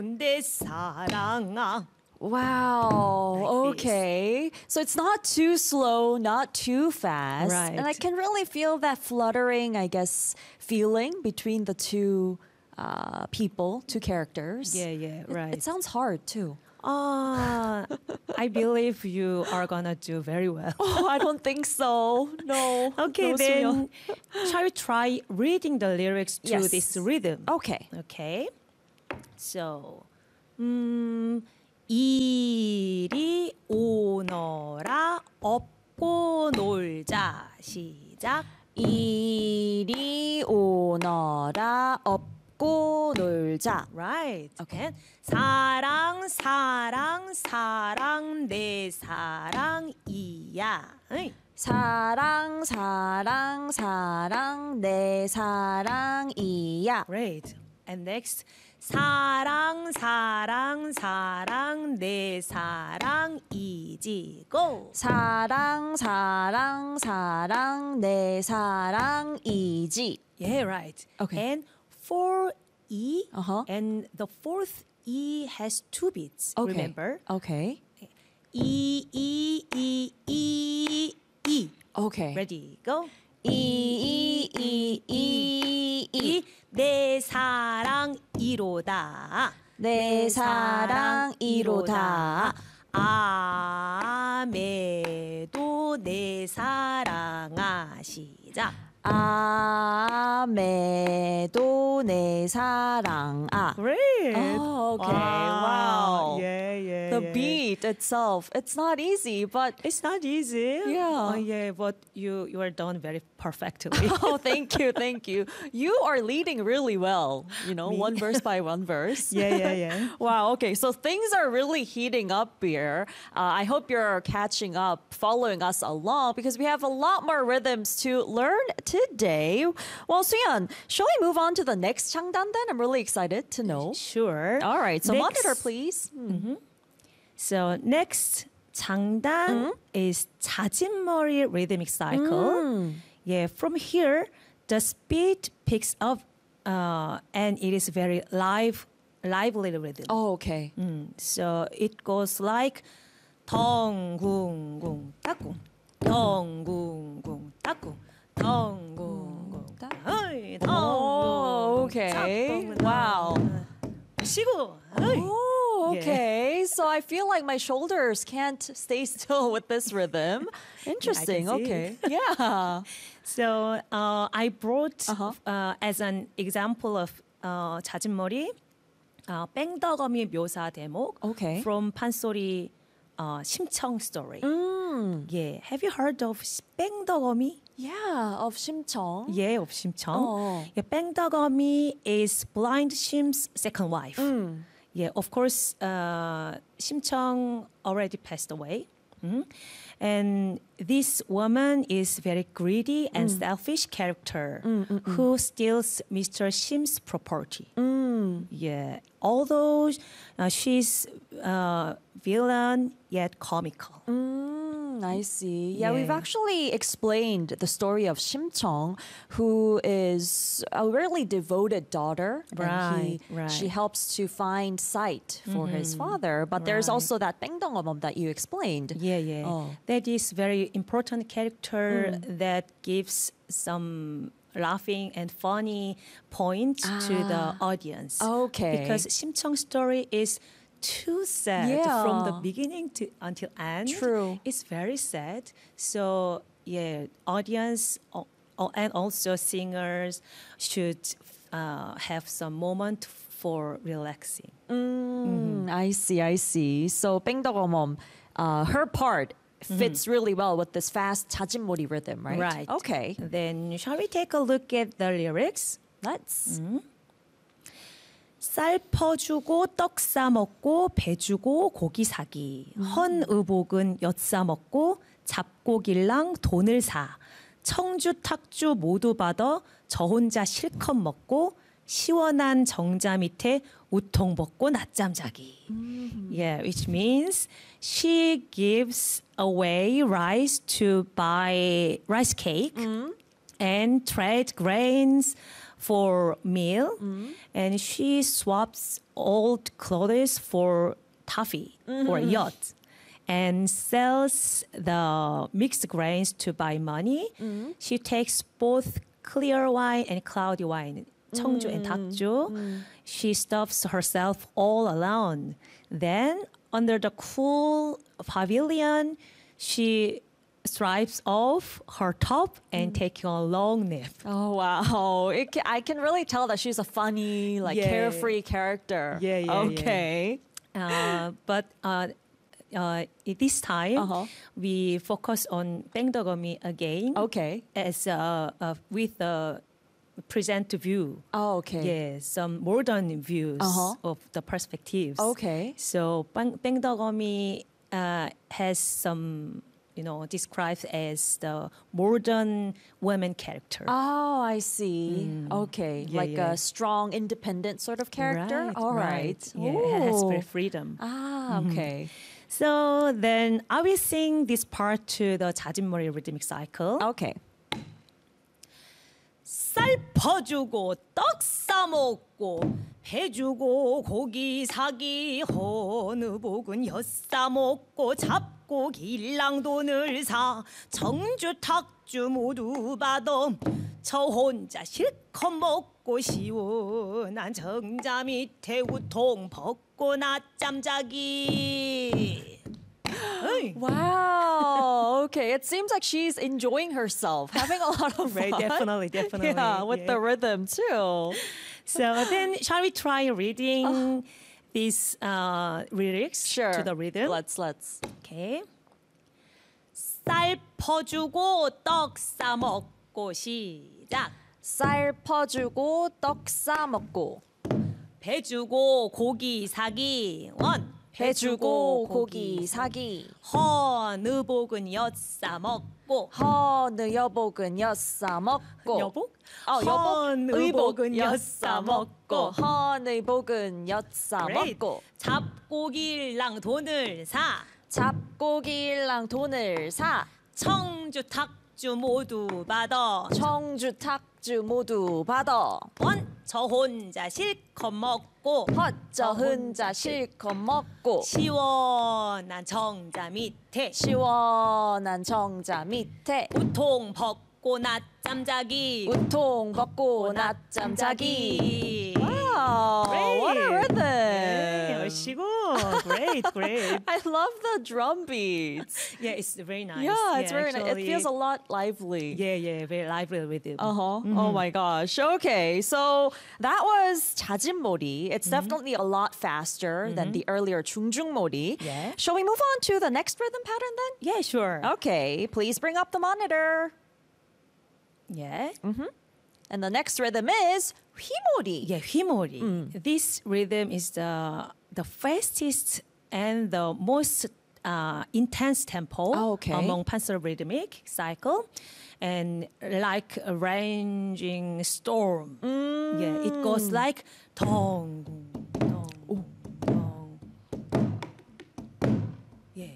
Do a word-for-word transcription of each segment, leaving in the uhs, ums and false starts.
내 사랑아. Wow. Like this. Okay. So it's not too slow, not too fast. Right. And I can really feel that fluttering, I guess, feeling between the two uh, people, two characters. Yeah, yeah, It- right. It, sounds hard too. Ah, I believe you are gonna do very well. Oh, I don't think so. No. Okay, No, then Suyeon. shall we try reading the lyrics to Yes. this rhythm? Okay. Okay. So, 음, 이리 오너라 업고 놀자. 시작. 이리 오너라 업고 놀자. Right. Okay. And 사랑 사랑 사랑 내 사랑이야. 응. 사랑 사랑 사랑 내 사랑이야. Great. And next 사랑 사랑 사랑 내 사랑이지. Go. 사랑 사랑 사랑 내 사랑이지. Yeah, right. Okay. And four E Uh-huh. and the fourth E has two beats. Okay. Remember? Okay. E E E E E. Okay. Ready? Go. 이이이이이 내 사랑 이로다. 내 사랑 이로다. 아메도 내 사랑아. 시작. 아메도 내 사랑아. Great. Oh, okay. Wow. Yeah, yeah. The yeah. beat itself, it's not easy, but It's not easy. Yeah. Oh, yeah, but you you are done very perfectly. oh, thank you, thank you. You are leading really well, you know, one verse by one verse. yeah, yeah, yeah. Wow, okay, so things are really heating up here. Uh, I hope you're catching up, following us along, because we have a lot more rhythms to learn today. Well, Suyeon, shall we move on to the next Changdan then? I'm really excited to know. Sure. All right, so Next- monitor, please. So next 장단 is 자진머리 rhythmic cycle. Yeah, from here the speed picks up uh, and it is very live, lively rhythm. Oh, okay. Mm, so it goes like 덩궁궁 따꿍 덩궁궁 따꿍 덩궁궁 어이 Oh, 덩궁궁 okay. 따꿍, Wow. 쉬고 어이. Oh, Yeah. okay. So I feel like my shoulders can't stay still with this rhythm. Interesting. see Okay. Yeah. So uh, I brought Uh-huh. uh, as an example of uh, 잦은머리 uh, 뺑덕어미 묘사 대목 Okay. from 판소리 uh, 심청 story. Mm. Yeah, have you heard of 뺑덕어미? Yeah, of 심청. Yeah, of 심청. Oh. Yeah, 뺑덕어미 is blind Shim's second wife. Mm. Yeah, of course, uh, 심청 already passed away. Mhm. And this woman is very greedy and Mm. selfish character who steals Mister Shim's property. Mm. Yeah, although uh, she's uh, villain yet comical. Mm, I see. Yeah, we've Yeah. actually explained the story of Shimchong, who is a really devoted daughter. and Right, he, right. She helps to find sight for his father. But there's Right. also that 뺑덩어멈 that you explained. Yeah, yeah. Oh. That is very important character that gives some laughing and funny points to the audience. Okay. Because 심청 story is too sad from the Yeah. beginning to until end. True. It's very sad. So yeah, audience uh, uh, and also singers should uh, have some moment for relaxing. Mm, I see, I see. So 뺑덕어멈, uh, her part fits really well with this fast 자진몰이 rhythm, right? Right. Okay. Then shall we take a look at the lyrics? Let's. 쌀 퍼주고 떡 싸먹고 배 주고 고기 사기 헌의복은 엿 싸먹고 잡고길랑 돈을 사 청주 탁주 모두 받아 저 혼자 실컷 먹고 시원한 정자 밑에 우통 벗고 낮잠 자기. Yeah, which means she gives away rice to buy rice cake and trade grains for meal, and she swaps old clothes for toffee or yacht, and sells the mixed grains to buy money. She takes both clear wine and cloudy wine, 청주 and 탁주. She stuffs herself all alone. Then, under the cool pavilion, she strips off her top and taking a long nap. Oh wow! It ca- I can really tell that she's a funny, like Yeah. carefree character. Yeah, yeah, yeah. Okay. Uh, but uh, uh, at this time, Uh-huh. we focus on 뺑덕어미 again Okay. as uh, uh, with the present view. Oh, okay. Yeah, some modern views Uh-huh. of the perspectives. Okay. So 뺑- 뺑덕어미 uh, has some, you know, described as the modern woman character. Oh, I see. Okay, Yeah, like yeah. a strong, independent sort of character. Right, All right. Yeah, it has Ooh. great freedom. Ah, okay. So then I will sing this part to the 자진머리 rhythmic cycle. Okay. 쌀 퍼주고 떡 싸먹고 배 주고 고기 사기 어느 복은 엿 싸먹고 잡고기 일랑 돈을 사 청주 탁주 모두 받아 저 혼자 실컷 먹고 시원한 정자 밑에 우통 벗고 낮잠 자기. 어이. Wow. Okay. It seems like she's enjoying herself, having a lot of Right, fun. definitely, definitely. Yeah, with yeah. the rhythm too. So then, shall we try reading these uh, lyrics Sure. to the rhythm? Let's let's. Okay. 쌀 퍼주고 떡 싸먹고 시작. 쌀 퍼주고 떡 싸먹고 배 주고 고기 사기 원. 배 주고 고기 사기 헌의복은 엿 싸먹고 헌의 여복은 엿 싸먹고 여복? 어, 여복 헌의복은 엿 싸먹고 싸먹고 헌의복은 엿 Great. 싸먹고 잡고기랑 돈을 사 잡고기랑 돈을 사 청주 탁주 모두 받아 청주 탁주 모두 받아 원 저 혼자 실컷 먹고 헛저 혼자 실컷 먹고 시원한 정자 밑에 시원한 정자 밑에 우통 벗고 낮잠 자기 우통 벗고 낮잠 자기. Wow, what a 네, rhythm! 열시고 great great I love the drum beats. yeah it's very nice Yeah, it's very nice. It actually. feels a lot lively. yeah yeah very lively rhythm Uh huh. Oh my gosh. Okay, so that was 자진몰이. It's Mm-hmm. definitely a lot faster than the earlier 중중몰이. Yeah. Shall we move on to the next rhythm pattern then? yeah sure Okay, please bring up the monitor. yeah And the next rhythm is 휘몰이. yeah 휘몰이 this rhythm is the the fastest and the most uh, intense tempo Oh, okay. among panzer rhythmic cycle and like a raging storm yeah it goes like dong dong dong yeah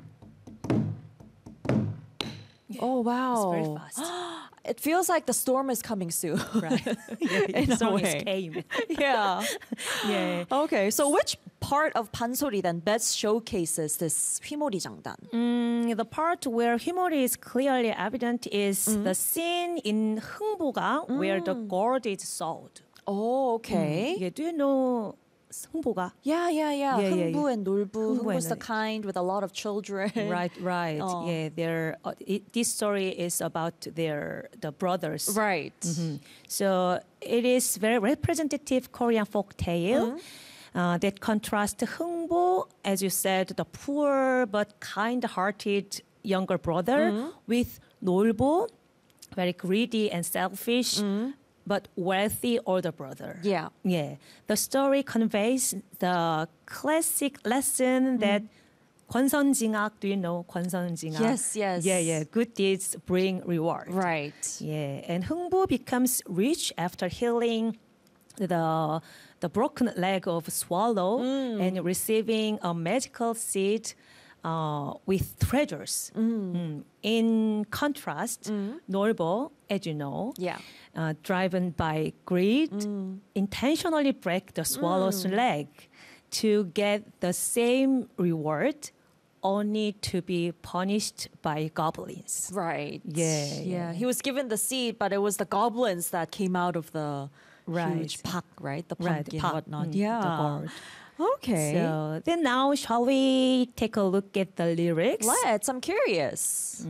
Oh wow. it's very fast It feels like the storm is coming soon. right yeah, In the a song is way. came Yeah. yeah Okay, so which part of 판소리 then best showcases this 휘몰이 장단? Mm, the part where humor is clearly evident is the scene in 흥보가 where the gourd is sold. Oh, okay. Yeah, do you know 흥보가? Yeah, yeah, yeah. Yeah, yeah, 흥부 and 놀부. 흥부 흥부's the and- kind with a lot of children. Right, right. Oh. Yeah, they're, uh, it, this story is about their the brothers. Right. So it is very representative Korean folk tale uh, that contrasts 흥보, as you said, the poor but kind-hearted younger brother, with 놀보, very greedy and selfish, but wealthy older brother. Yeah. Yeah. The story conveys the classic lesson that 권선징악, do you know 권선징악? Yes, yes. Yeah, yeah. Good deeds bring reward. Right. Yeah, and 흥부 becomes rich after healing the the broken leg of swallow and receiving a magical seed uh, with treasures. Mm. In contrast, 놀보 as you know, Yeah. uh, driven by greed, Mm. intentionally break the swallow's leg to get the same reward, only to be punished by goblins. Right. Yeah, Yeah. yeah. He was given the seed, but it was the goblins that came out of the Right. huge pak, right? The Right, pumpkin, pak, whatnot. mm, yeah. the gourd. Okay. So then now, shall we take a look at the lyrics? Let's. I'm curious.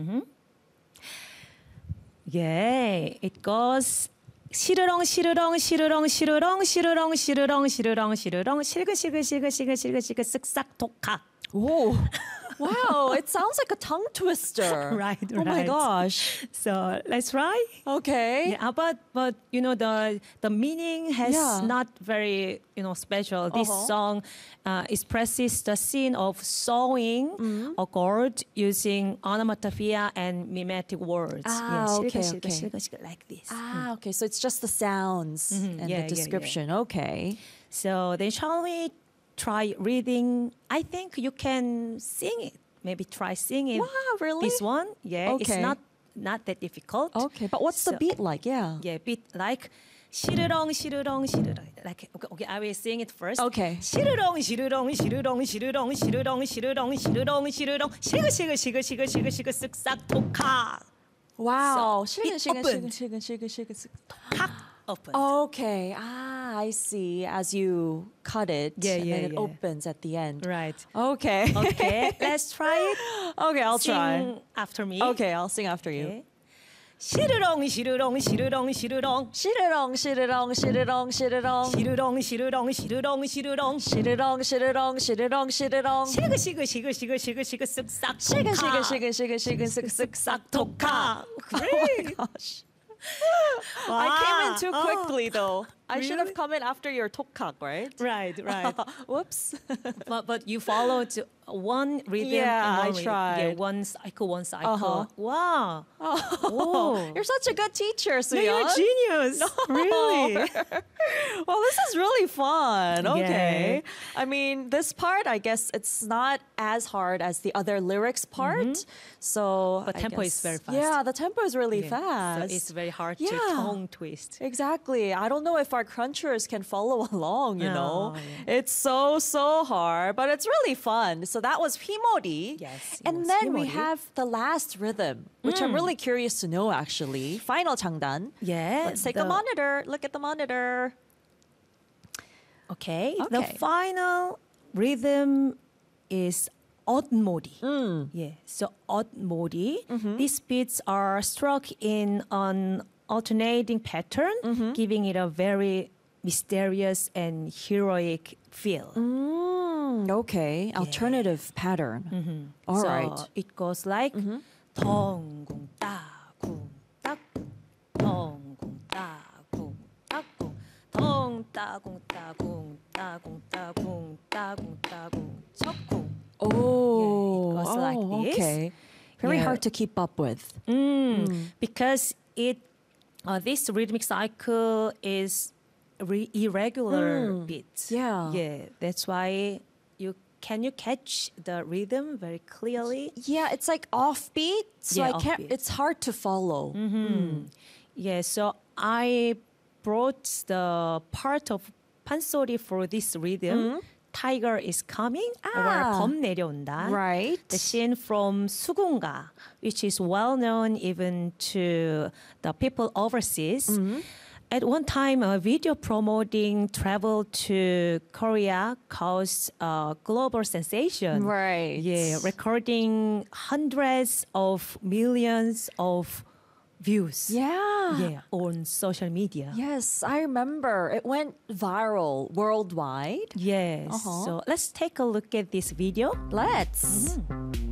Yeah, it goes. 시르렁 시르렁 시르렁 시르렁 시르렁 시르렁 시르렁 시르렁 실근실근실근실근실근실근 쓱싹 독학. Whoa. Wow. It sounds like a tongue twister. Right, Oh my right. gosh. So let's try. Okay. Yeah, but but you know the the meaning has Yeah. not very you know special. This Uh-huh. song uh, expresses the scene of sewing Mm-hmm. a gourd using onomatopoeia and mimetic words. Ah, yeah, okay, 실근, okay. 실근, 실근, 실근, like this. Ah, okay. So it's just the sounds and Mm-hmm. yeah, yeah, the yeah. description. Okay. So then shall we try reading? I think you can sing it. Maybe try singing Wow, really? this one. Yeah, it's Okay. not not that difficult. Okay. But what's the So- beat like? Yeah. Yeah, bit like 시르렁 시르렁 시르렁. Like okay, okay, I will sing it first. Okay. 시르렁 시르렁 시르렁 시르렁 시르렁 시르렁 시르렁 시르렁 시그 시그 시그 시그 시그 시그 쓱싹 독학. Wow. So, Shigan, it shigan, opened. shigan, shigan, shigan, shigan. 탁 open. Okay. Ah, I see. As you cut it, Yeah, and yeah, then it yeah. opens at the end. Right. Okay. Okay, let's try it. okay, I'll Sing try. after me. Okay, I'll sing after you. Okay. 시르렁 시르렁 시르렁 시르렁 시르렁 시르렁 시르렁 시르렁 시르렁 시르렁 시르렁 시르렁 시르렁 시르렁 시르렁 시르렁 시그 시그 시그 시그 시그 시그 쓱싹 시근 독학. 시근 시근 시근 시근 쓱싹 독학. Oh my gosh. I came in too Wow. quickly though. I should have Really? come in after your tokkak, right? Right, right. Whoops. but but you followed one rhythm. Yeah, and one I rhythm. tried. Yeah, one cycle, one cycle. Uh-huh. Wow. Oh. You're such a good teacher, No, you're a Suyeon. genius. Really. Well, this is really fun. Okay. Yeah. I mean, this part, I guess it's not as hard as the other lyrics part. So But I tempo is guess- very fast. Yeah, the tempo is really Yeah. fast. So it's very hard Yeah. to tongue twist. Exactly. I don't know if our crunchers can follow along, you know. Oh, yeah. It's so, so hard, but it's really fun. So that was Himori. Yes, it And was then we Himori. have the last rhythm, which I'm really curious to know actually. Final 장단. Yeah. Let's take the- a monitor. Look at the monitor. Okay. The Okay. final rhythm is odmori. Mm. Yeah. So odmori. Mm-hmm. These beats are struck in an alternating pattern, Mm-hmm. giving it a very mysterious and heroic feel. Mm, okay. Alternative pattern. All so right. Mm-hmm. it goes like 덩궁 따궁 따궁 덩궁 따궁 따궁 덩 따궁 따궁 따궁 따궁 따궁 따궁 척궁. Oh, Yeah, it goes like oh, this. okay. Very Yeah. hard to keep up with. Mm, because it uh, this rhythmic cycle is re- irregular beats. Yeah. yeah. That's why you can you catch the rhythm very clearly. Yeah, it's like offbeat, so Yeah, I can't. offbeat. It's hard to follow. Yeah, so I brought the part of pansori for this rhythm. Tiger is coming Ah. or 범 내려온다. Right. The scene from 수군가, which is well known even to the people overseas. At one time, a video promoting travel to Korea caused a global sensation. Right. Yeah, recording hundreds of millions of views. Yeah. Yeah, on social media. Yes, I remember. It went viral worldwide. Yes. Uh-huh. So let's take a look at this video. Let's.